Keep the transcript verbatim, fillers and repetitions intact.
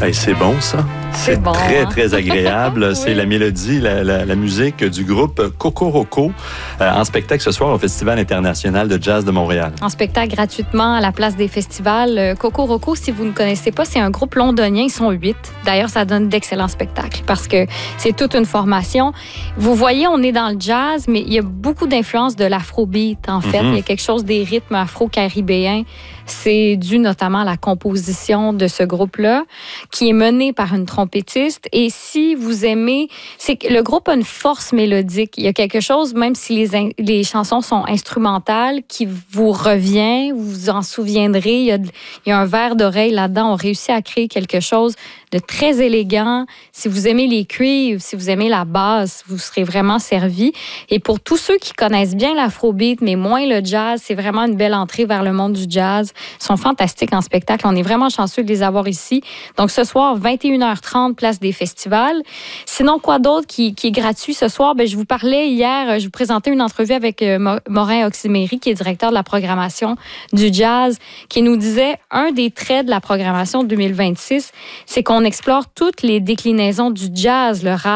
Hey, c'est bon, ça. C'est bon, très, hein? très agréable. Oui. C'est la mélodie, la, la, la musique du groupe Cocoroco euh, en spectacle ce soir au Festival international de jazz de Montréal. En spectacle gratuitement à la place des festivals. Euh, Cocoroco, si vous ne connaissez pas, c'est un groupe londonien. Ils sont huit. D'ailleurs, ça donne d'excellents spectacles parce que c'est toute une formation. Vous voyez, on est dans le jazz, mais il y a beaucoup d'influence de l'afrobeat, en fait. Mm-hmm. Il y a quelque chose des rythmes afro-caribéens. C'est dû notamment à la composition de ce groupe-là, qui est mené par une trompettiste. Et si vous aimez, c'est que le groupe a une force mélodique. Il y a quelque chose, même si les, in, les chansons sont instrumentales, qui vous revient, vous vous en souviendrez. Il y a, il y a un verre d'oreille là-dedans. On réussit à créer quelque chose de très élégant. Si vous aimez les cuivres, si vous aimez la basse, vous serez vraiment servi. Et pour tous ceux qui connaissent bien l'afrobeat, mais moins le jazz, c'est vraiment une belle entrée vers le monde du jazz. Ils sont fantastiques en spectacle. On est vraiment chanceux de les avoir ici. Donc, ce soir, vingt et une heures trente, place des festivals. Sinon, quoi d'autre qui, qui est gratuit ce soir? Bien, je vous parlais hier, je vous présentais une entrevue avec Morin Oximéry, qui est directeur de la programmation du jazz, qui nous disait un des traits de la programmation deux mille vingt-six, c'est qu'on explore toutes les déclinaisons du jazz, le rap,